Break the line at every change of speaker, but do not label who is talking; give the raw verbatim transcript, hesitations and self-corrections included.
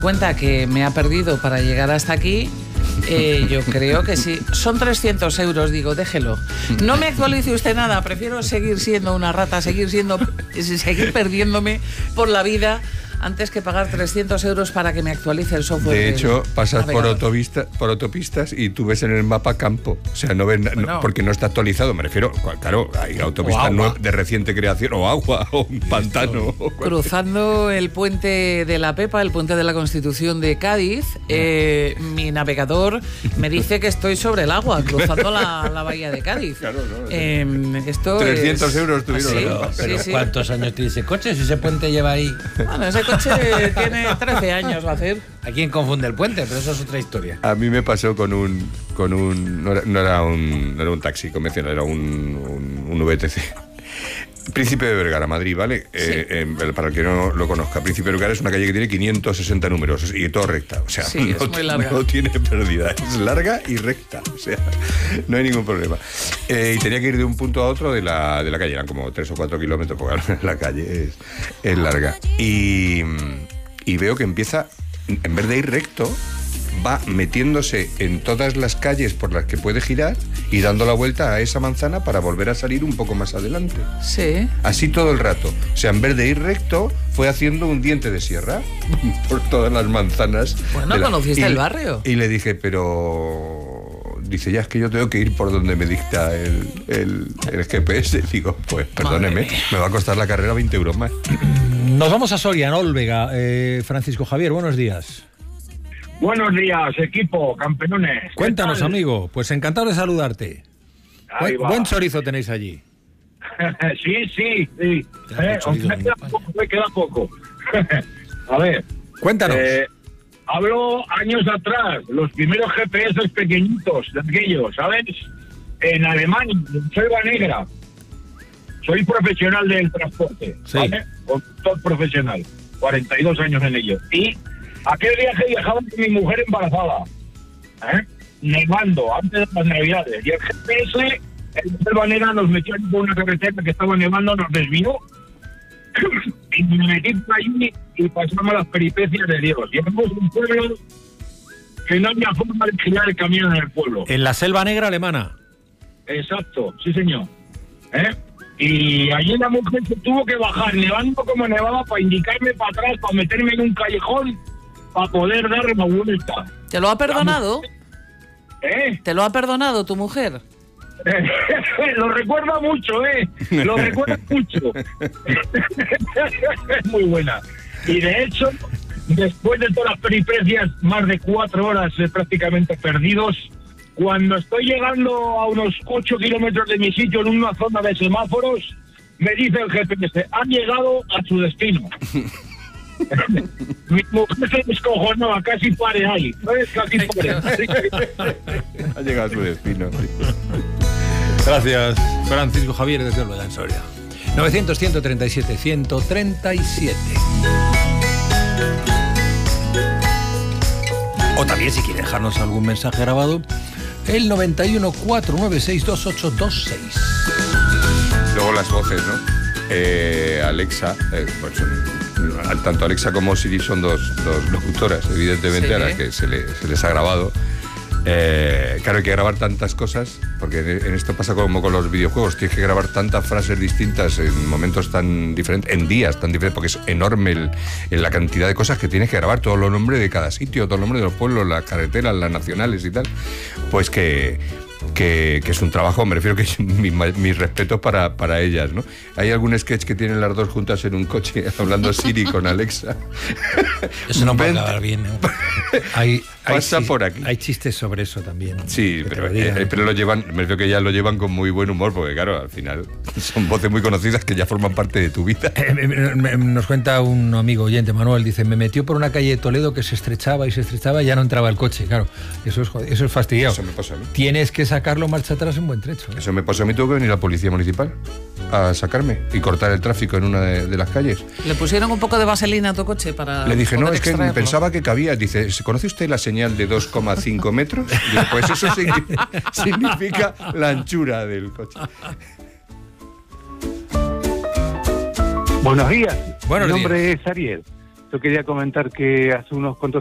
Cuenta que me ha perdido para llegar hasta aquí. Eh, yo creo que sí. Son trescientos euros, digo, déjelo. No me actualice usted nada, prefiero seguir siendo una rata, seguir siendo, seguir perdiéndome por la vida antes que pagar trescientos euros para que me actualice el software.
De hecho, pasas por, autovista, por autopistas y tú ves en el mapa campo. O sea, no ves, bueno, no, porque no está actualizado. Me refiero, claro, hay autopistas de reciente creación, o agua, o un pantano. O
cruzando el puente de la Pepa, el puente de la Constitución de Cádiz, eh, mi navegador me dice que estoy sobre el agua, cruzando la, la bahía de Cádiz. Claro, no,
eh, esto trescientos
es...
euros tuvieron.
Sí,
la
pero
sí, sí.
¿Cuántos años tiene ese coche? Si ese puente lleva ahí...
Bueno, ese coche tiene trece años, va a hacer.
¿A quién confunde el puente? Pero eso es otra historia.
A mí me pasó con un... con un no, era, no, era un no era un taxi convencional, era un, un, un V T C. Príncipe de Vergara, Madrid, ¿vale? Sí. Eh, eh, para el que no lo conozca, Príncipe de Vergara es una calle que tiene quinientos sesenta números y todo recta. O sea,
sí,
no,
es muy larga.
No tiene pérdida, es larga y recta. O sea, no hay ningún problema. Eh, y tenía que ir de un punto a otro de la, de la calle, eran como tres o cuatro kilómetros, porque la calle es, es larga. Y, y veo que empieza, en vez de ir recto, va metiéndose en todas las calles por las que puede girar y dando la vuelta a esa manzana para volver a salir un poco más adelante.
Sí.
Así todo el rato. O sea, en vez de ir recto, fue haciendo un diente de sierra por todas las manzanas.
Bueno,
la...
¿conociste
y,
el barrio?
Y le dije, pero... Dice, ya es que yo tengo que ir por donde me dicta el, el, el G P S. Digo, pues perdóneme, me va a costar la carrera veinte euros más.
Nos vamos a Soria, en Olvega. Eh, Francisco Javier, buenos días.
Buenos días, equipo, campeones.
Cuéntanos, amigo. Pues encantado de saludarte. Buen, buen chorizo tenéis allí.
sí, sí, sí. Eh, aunque me queda poco, me queda poco. A ver.
Cuéntanos. Eh,
hablo años atrás, los primeros G P S pequeñitos de aquellos, ¿sabes? En Alemania, en Selva Negra. Soy profesional del transporte,
sí.
¿vale? Conductor profesional. cuarenta y dos años en ello. Y aquel viaje viajaba con mi mujer embarazada, ¿eh? Nevando, antes de las navidades. Y el G P S, en Selva Negra, nos metió en una carretera que estaba nevando, nos desvió. Y me metí por allí y pasamos las peripecias de Dios. Llegamos a un pueblo que no había forma de girar el camión en el pueblo.
En la Selva Negra alemana.
Exacto, sí señor. ¿Eh? Y allí la mujer se tuvo que bajar, nevando como nevaba, para indicarme para atrás, para meterme en un callejón, para poder dar una vuelta.
¿Te lo ha perdonado?
¿Eh?
¿Te lo ha perdonado tu mujer?
Lo recuerda mucho, ¿eh? Lo recuerda mucho. Es muy buena. Y de hecho, después de todas las peripecias, más de cuatro horas eh, prácticamente perdidos, cuando estoy llegando a unos ocho kilómetros de mi sitio en una zona de semáforos, me dice el G P S, han llegado a su destino. Mi mujer se descojonaba, casi pare ahí. ¿Sabes? Casi pare.
Ha llegado a su destino.
Gracias, Francisco Javier, desde Olvega, en Soria. novecientos, ciento treinta y siete, ciento treinta y siete. O también, si quiere dejarnos algún mensaje grabado, el noventa y uno, cuatrocientos noventa y seis, veintiocho veintiséis.
Luego las voces, ¿no? Eh, Alexa, eh, pues, tanto Alexa como Siri son dos, dos locutoras, evidentemente, sí, a las que se, le, se les ha grabado. Eh, claro, hay que grabar tantas cosas, porque en esto pasa como con los videojuegos, tienes que grabar tantas frases distintas en momentos tan diferentes, en días tan diferentes, porque es enorme el, en la cantidad de cosas que tienes que grabar, todos los nombres de cada sitio, todos los nombres de los pueblos, las carreteras, las nacionales y tal, pues que... Que, que es un trabajo, me refiero que es mis, mis respetos para, para ellas, ¿no? ¿Hay algún sketch que tienen las dos juntas en un coche hablando Siri con Alexa?
Eso no puede acabar bien, ¿no? Hay, hay
Pasa
chis,
por aquí.
Hay chistes sobre eso también, ¿no?
Sí, pero, eh, pero lo llevan, me refiero que ya lo llevan con muy buen humor, porque claro, al final son voces muy conocidas que ya forman parte de tu vida.
Eh, nos cuenta un amigo oyente, Manuel, dice, me metió por una calle de Toledo que se estrechaba y se estrechaba y ya no entraba el coche. Claro, eso es, eso es fastidiado.
Eso me pasa a mí.
Tienes que sacarlo marcha atrás en buen trecho, ¿eh?
Eso me pasó a mí, tuve que venir a la policía municipal a sacarme y cortar el tráfico en una de, de las calles.
¿Le pusieron un poco de vaselina a tu coche para...?
Le dije, no, es que
extraerlo?
Pensaba que cabía. Dice, ¿conoce usted la señal de dos coma cinco metros? Digo, pues eso significa la anchura del coche.
Buenos días.
Buenos
Mi nombre
días.
es Ariel. yo quería comentar que hace unos cuantos